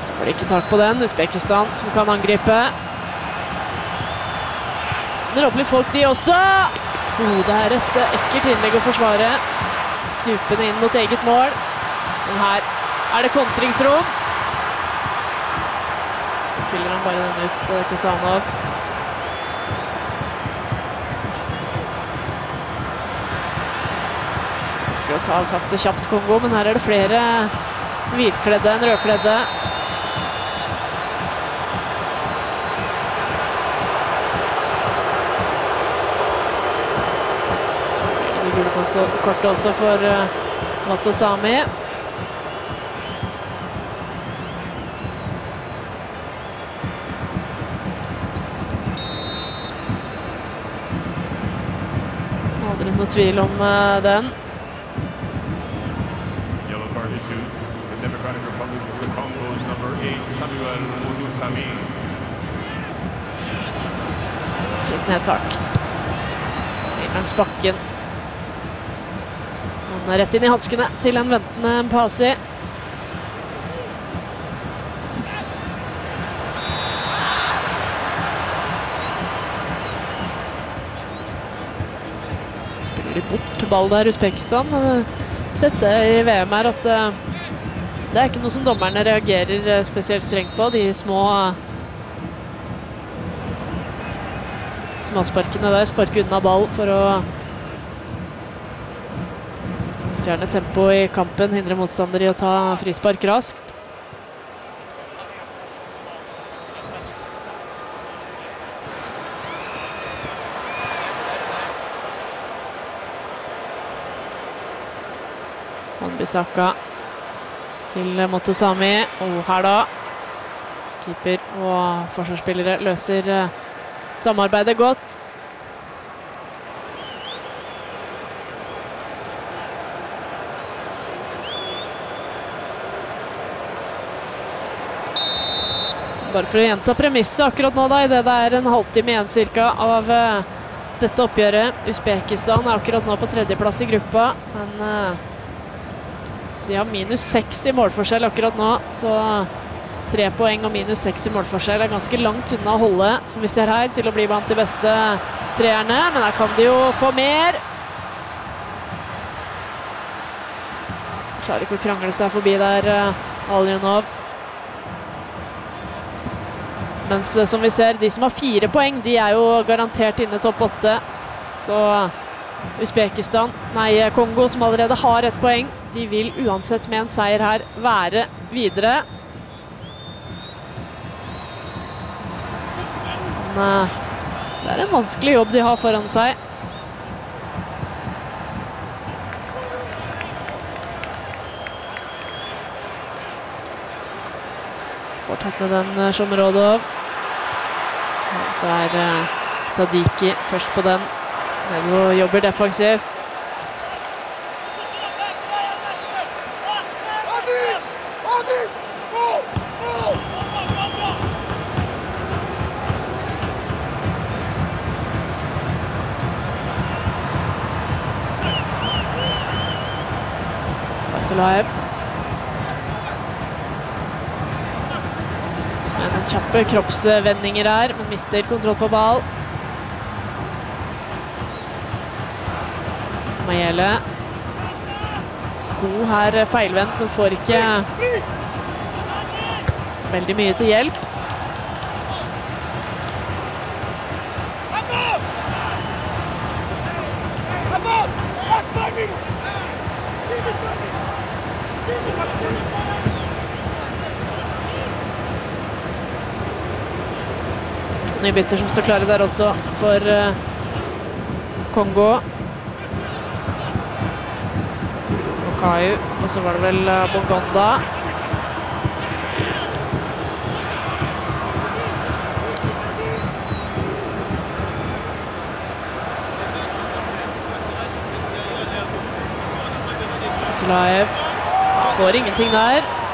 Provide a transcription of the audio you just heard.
Så får de ikke tak på den. Uzbekistan som kan angripe. Sender opp litt folk de også. Det er et ekkelt innlegg å forsvare. Stupende inn mot eget mål. Men her er det kontringsrom. Så spiller han bare den ut, Kosanov. Ønsker å ta og kaste kjapt Kongo, men her er det flere hvitkledde enn rødkledde. Det gule kortet også for Matosami. Aldri noe tvil om den. Yellow card issued. The Democratic Republic of the Congo's number 8, Samuel Motosami. Fint nedtak. Inn langs bakken. Han er rett inn i hanskene til en ventende Mpasi. Spiller de bort ball der, Uzbekistan. Sett det i VM her at det er ikke noe som dommerne reagerer spesielt strengt på. De småsparkene der, sparker unna ball for å fjerne tempo i kampen, hindre motstander i å ta frispark raskt. Wan-Bissaka til Motosami, og her da keeper og forsvarsspillere løser samarbeidet godt. Bare for å gjenta premisset akkurat nå da, i det er en halvtime igjen cirka av dette oppgjøret. Uzbekistan er akkurat nå på tredjeplass i gruppa, men de har -6 i målforskjell akkurat nå, så 3 poeng og -6 i målforskjell er ganske langt unna å holde, som vi ser her, til å bli blant de beste treerne, men her kan de jo få mer. Klarer ikke å krangle seg forbi der, Alionov. Mens som vi ser, de som har 4 poeng, de er jo garantert inne topp 8. Så Kongo, som allerede har 1 poeng, de vil uansett med en seier her være videre. Men det er en vanskelig jobb de har foran seg. Får tatt ned den Shomurodov. Så er Sadiki først på den. Nedlo jobber defensivt. Faisalaev. Noen kjappe kroppsvendinger her, men mister kontroll på ball. Mayele. God her, feilvendt, men får ikke veldig mye til hjelp. Nybytter som står klare der også for Kongo. Kaju, og så var det vel Bongonda. Faisalaev får ingenting der.